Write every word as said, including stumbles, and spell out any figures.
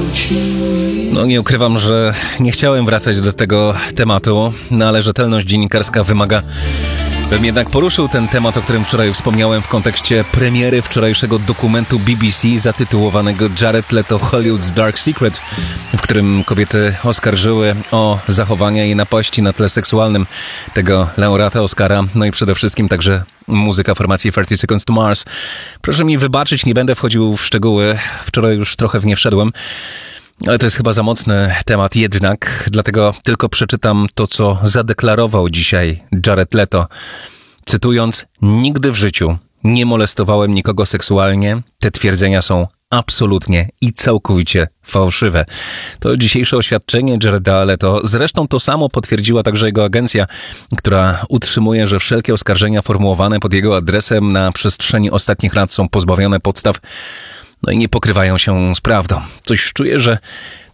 No nie ukrywam, że nie chciałem wracać do tego tematu, no ale rzetelność dziennikarska wymaga, bym jednak poruszył ten temat, o którym wczoraj wspomniałem w kontekście premiery wczorajszego dokumentu B B C zatytułowanego Jared Leto Hollywood's Dark Secret, w którym kobiety oskarżyły o zachowania i napaści na tle seksualnym tego laureata Oscara, no i przede wszystkim także muzyka formacji thirty Seconds to Mars. Proszę mi wybaczyć, nie będę wchodził w szczegóły, wczoraj już trochę w nie wszedłem, ale to jest chyba za mocny temat jednak, dlatego tylko przeczytam to, co zadeklarował dzisiaj Jared Leto. Cytując, nigdy w życiu nie molestowałem nikogo seksualnie. Te twierdzenia są absolutnie i całkowicie fałszywe. To dzisiejsze oświadczenie Jareda Leto. Zresztą to samo potwierdziła także jego agencja, która utrzymuje, że wszelkie oskarżenia formułowane pod jego adresem na przestrzeni ostatnich lat są pozbawione podstaw, no i nie pokrywają się z prawdą. Coś czuję, że